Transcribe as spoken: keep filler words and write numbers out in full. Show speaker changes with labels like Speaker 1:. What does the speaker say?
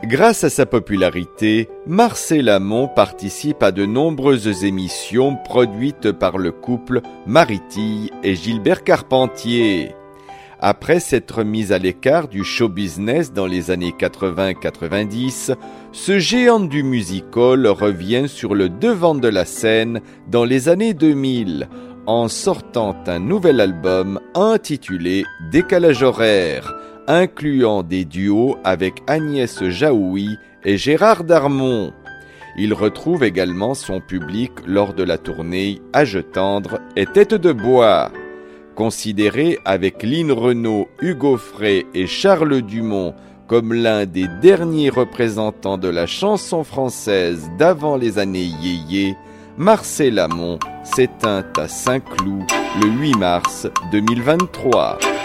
Speaker 1: Grâce à sa popularité, Marcel Amont participe à de nombreuses émissions produites par le couple Marie-Tille et Gilbert Carpentier. Après s'être mis à l'écart du show business dans les années quatre-vingts quatre-vingt-dix, ce géant du music-hall revient sur le devant de la scène dans les années deux mille, en sortant un nouvel album intitulé Décalage horaire, incluant des duos avec Agnès Jaoui et Gérard Darmon. Il retrouve également son public lors de la tournée Âge tendre et Tête de bois. Considéré avec Lynn Renaud, Hugo Frey et Charles Dumont comme l'un des derniers représentants de la chanson française d'avant les années yéyé, Marcel Amont s'éteint à Saint-Cloud le huit mars deux mille vingt-trois.